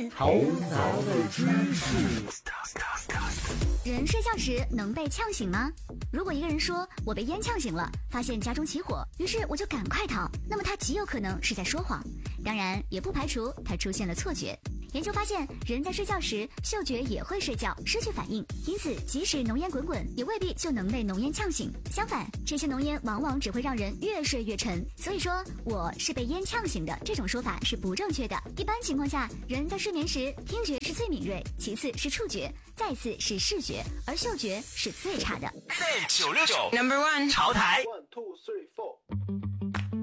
头脑的知识。 人睡觉时能被呛醒吗？如果一个人说我被烟呛醒了，发现家中起火，于是我就赶快逃，那么他极有可能是在说谎，当然也不排除他出现了错觉。研究发现，人在睡觉时嗅觉也会睡觉，失去反应，因此即使浓烟滚滚，也未必就能被浓烟呛醒。相反，这些浓烟往往只会让人越睡越沉。所以说我是被烟呛醒的这种说法是不正确的。一般情况下，人在睡眠时听觉是最敏锐，其次是触觉，再次是视觉，而嗅觉是最差的。 969 No.1 潮台。 1 2 3